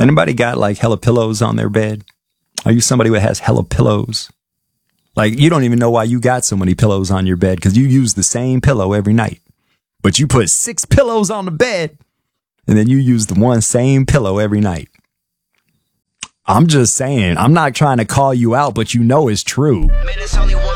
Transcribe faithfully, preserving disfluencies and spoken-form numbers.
Anybody got like hella pillows on their bed? Are you somebody who has hella pillows? Like, you don't even know why you got so many pillows on your bed because you use the same pillow every night. But you put six pillows on the bed and then you use the one same pillow every night. I'm just saying, I'm not trying to call you out, but you know it's true.